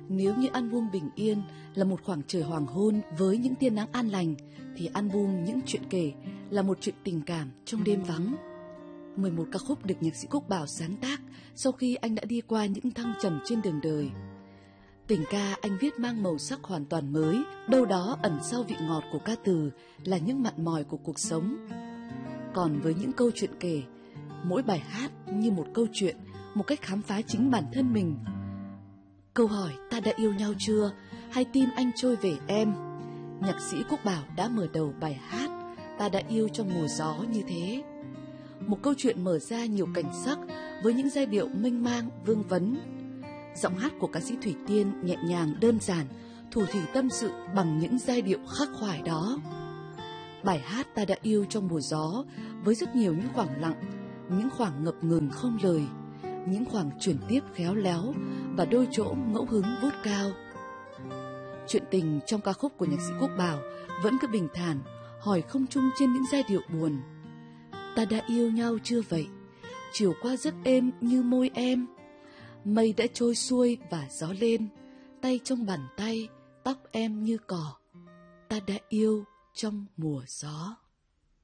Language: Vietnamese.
Nếu như album Bình Yên là một khoảng trời hoàng hôn với những tia nắng an lành, thì album Những Chuyện Kể là một chuyện tình cảm trong đêm vắng. 11 ca khúc được nhạc sĩ Quốc Bảo sáng tác sau khi anh đã đi qua những thăng trầm trên đường đời. Tình ca anh viết mang màu sắc hoàn toàn mới, đâu đó ẩn sau vị ngọt của ca từ là những mặn mòi của cuộc sống. Còn với những câu chuyện kể, mỗi bài hát như một câu chuyện, một cách khám phá chính bản thân mình. Câu hỏi ta đã yêu nhau chưa, hay tim anh trôi về em, nhạc sĩ Quốc Bảo đã mở đầu bài hát Ta Đã Yêu Trong Mùa Gió như thế. Một câu chuyện mở ra nhiều cảnh sắc với những giai điệu mênh mang, vương vấn. Giọng hát của ca sĩ Thủy Tiên nhẹ nhàng đơn giản, thủ thỉ tâm sự bằng những giai điệu khắc khoải đó. Bài hát Ta Đã Yêu Trong Mùa Gió với rất nhiều những khoảng lặng, những khoảng ngập ngừng không lời, những khoảng chuyển tiếp khéo léo và đôi chỗ ngẫu hứng vút cao. Chuyện tình trong ca khúc của nhạc sĩ Quốc Bảo vẫn cứ bình thản, hỏi không chung trên những giai điệu buồn. Ta đã yêu nhau chưa vậy? Chiều qua rất êm như môi em. Mây đã trôi xuôi và gió lên, tay trong bàn tay, tóc em như cỏ. Ta đã yêu trong mùa gió.